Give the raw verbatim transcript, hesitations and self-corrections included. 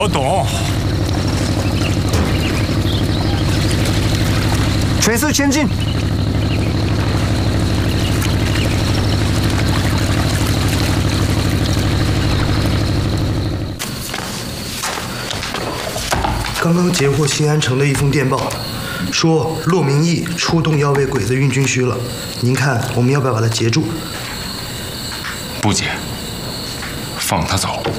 我懂。 垂丝前进。 刚刚截获新安城的一封电报，说骆明义出动要为鬼子运军需了。您看，我们要不要把他截住？ 不截，放他走。